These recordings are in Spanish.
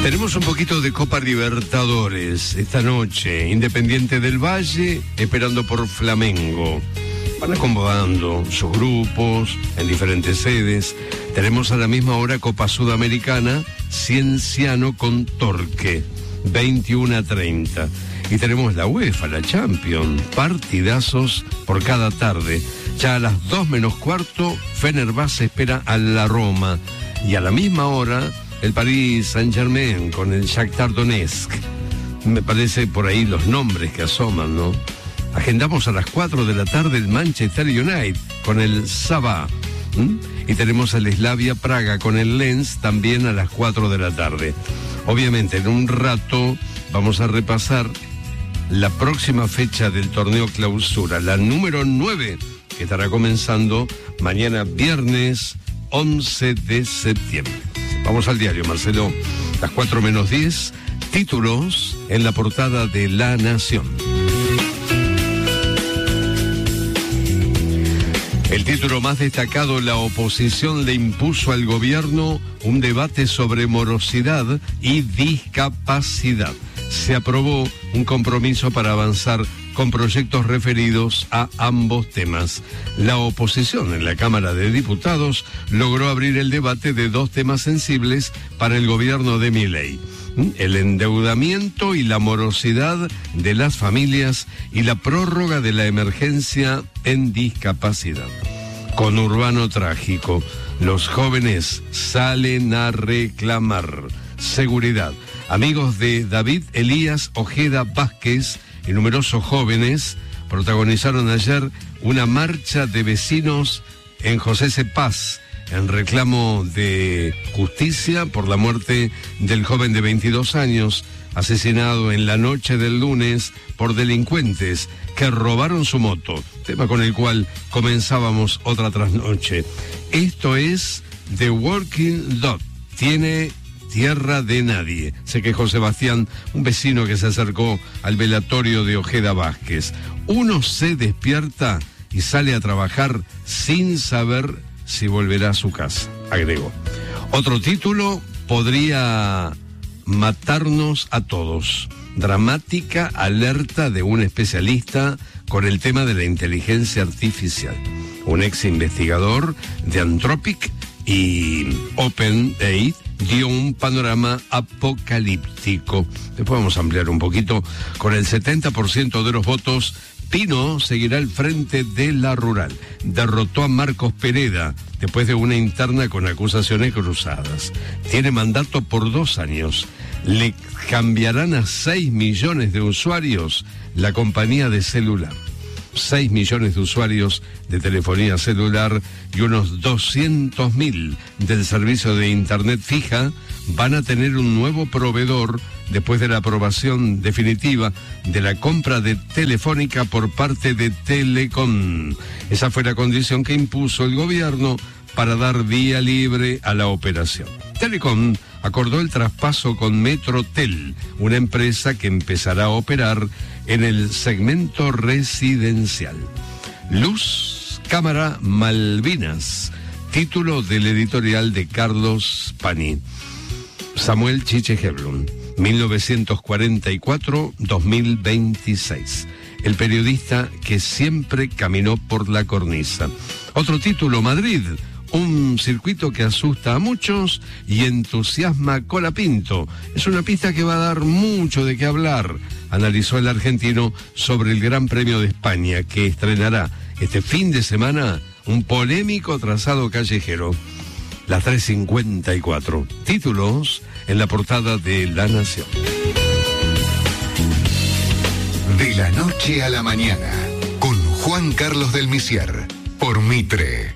Tenemos un poquito de Copa Libertadores esta noche. Independiente del Valle esperando por Flamengo. Van acomodando sus grupos en diferentes sedes. Tenemos a la misma hora Copa Sudamericana, Cienciano con Torque, 21:30. Y tenemos la UEFA, la Champions, partidazos por cada tarde. Ya a las 2 menos cuarto, Fenerbahce espera a la Roma. Y a la misma hora, el Paris Saint-Germain con el Shakhtar Donetsk. Me parece por ahí los nombres que asoman, ¿no? Agendamos a las 4 de la tarde el Manchester United con el Sabah. Y tenemos al Slavia Praga con el Lens también a las 4 de la tarde. Obviamente, en un rato vamos a repasar la próxima fecha del torneo Clausura, la número 9, que estará comenzando mañana viernes 11 de septiembre. Vamos al diario, Marcelo. Las 4 menos 10, títulos en la portada de La Nación. El título más destacado: la oposición le impuso al gobierno un debate sobre morosidad y discapacidad. Se aprobó un compromiso para avanzar con proyectos referidos a ambos temas. La oposición en la Cámara de Diputados logró abrir el debate de 2 temas sensibles para el gobierno de Milei: el endeudamiento y la morosidad de las familias y la prórroga de la emergencia en discapacidad. Conurbano trágico. Los jóvenes salen a reclamar seguridad. Amigos de David Elías Ojeda Vázquez y numerosos jóvenes protagonizaron ayer una marcha de vecinos en José C. Paz en reclamo de justicia por la muerte del joven de 22 años asesinado en la noche del lunes por delincuentes que robaron su moto, tema con el cual comenzábamos otra trasnoche. Esto es The Walking Dog. Tiene tierra de nadie, se quejó Sebastián, un vecino que se acercó al velatorio de Ojeda Vázquez. Uno se despierta y sale a trabajar sin saber si volverá a su casa, agregó. Otro título: podría matarnos a todos. Dramática alerta de un especialista con el tema de la inteligencia artificial. Un ex investigador de Anthropic y OpenAI dio un panorama apocalíptico. Después vamos a ampliar un poquito. Con el 70% de los votos, Pino seguirá al frente de la rural. Derrotó a Marcos Pereda después de una interna con acusaciones cruzadas. Tiene mandato por 2 años. Le cambiarán a 6 millones de usuarios la compañía de celular. 6 millones de usuarios de telefonía celular y unos 200.000 del servicio de internet fija van a tener un nuevo proveedor después de la aprobación definitiva de la compra de Telefónica por parte de Telecom. Esa fue la condición que impuso el gobierno para dar vía libre a la operación. Telecom acordó el traspaso con Metrotel, una empresa que empezará a operar en el segmento residencial. Luz, cámara, Malvinas, título del editorial de Carlos Pani. Samuel Chiche Heblum, 1944-2026. El periodista que siempre caminó por la cornisa. Otro título: Madrid, un circuito que asusta a muchos y entusiasma a Colapinto. Es una pista que va a dar mucho de qué hablar, analizó el argentino sobre el Gran Premio de España, que estrenará este fin de semana un polémico trazado callejero. Las 3:54. Títulos en la portada de La Nación. De la noche a la mañana, con Juan Carlos del Misier, por Mitre.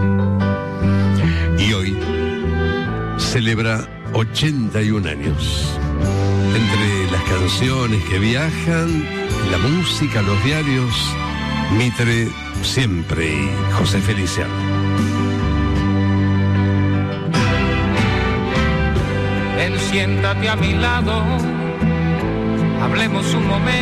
Y hoy celebra 81 años. Entre las canciones que viajan, la música, los diarios, Mitre siempre y José Feliciano. Ven, siéntate a mi lado, hablemos un momento.